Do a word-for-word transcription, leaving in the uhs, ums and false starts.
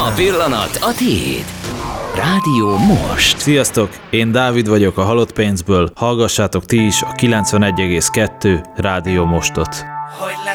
A pillanat a tiéd. Rádió Most. Sziasztok, én Dávid vagyok a Halott Pénzből. Hallgassátok ti is a kilencvenegy egész kettő Rádió Mostot.